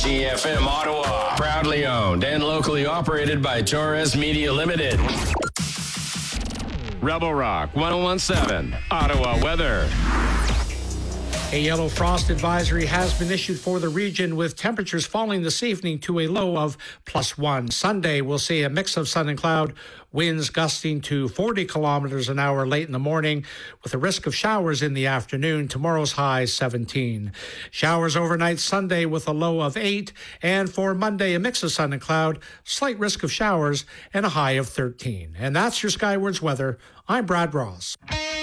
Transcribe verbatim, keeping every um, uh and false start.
G F M Ottawa. Proudly owned and locally operated by Torres Media Limited. Rebel Rock one oh one point seven, Ottawa weather. A yellow frost advisory has been issued for the region, with temperatures falling this evening to a low of plus one. Sunday, we'll see a mix of sun and cloud, winds gusting to forty kilometers an hour late in the morning, with a risk of showers in the afternoon. Tomorrow's high seventeen. Showers overnight Sunday with a low of eight, and for Monday, a mix of sun and cloud, slight risk of showers, and a high of thirteen. And that's your Skywards weather. I'm Brad Ross.